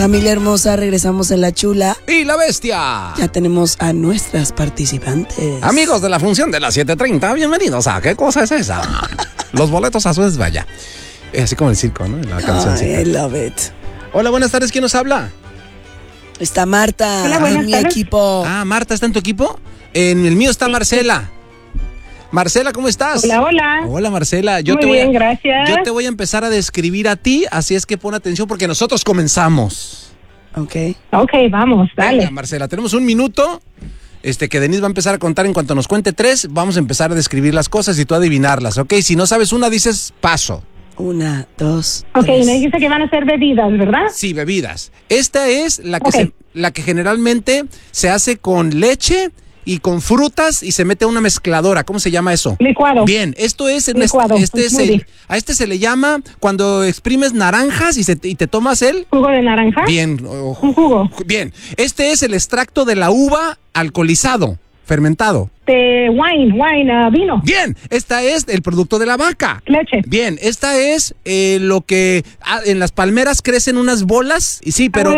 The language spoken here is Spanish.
Familia hermosa, regresamos en La Chula. ¡Y la Bestia! Ya tenemos a nuestras participantes. Amigos de la función de las 7:30, bienvenidos a ¿Qué cosa es esa? Los boletos a Suez, vaya. Así como el circo, ¿no? La cancioncita. I love it. Hola, buenas tardes. ¿Quién nos habla? Está Marta. Hola, buenas en mi tardes. equipo. Ah, Marta, ¿está en tu equipo? En el mío está Marcela. Marcela, ¿cómo estás? Hola, hola. Hola, Marcela. Muy bien, gracias. Yo te voy a empezar a describir a ti, así es que pon atención porque nosotros comenzamos. Ok. Ok, vamos, dale. Venga, Marcela, tenemos un minuto. Que Denise va a empezar a contar en cuanto nos cuente 3. Vamos a empezar a describir las cosas y tú a adivinarlas, ¿ok? Si no sabes una, dices paso. 1, 2, Ok, 3. me dijiste que van a ser bebidas, ¿verdad? Sí, bebidas. Esta es la que, Ok. la que generalmente se hace con leche y con frutas y se mete a una mezcladora. ¿Cómo se llama eso? Licuado. Bien, esto es... Licuado, smoothie. A este se le llama cuando exprimes naranjas y te tomas el... ¿Jugo de naranja? Bien. Un jugo. Bien, este es el extracto de la uva alcoholizado, fermentado. De wine, vino. Bien, esta es el producto de la vaca. Leche. Bien, esta es lo que en las palmeras crecen unas bolas. Y sí, pero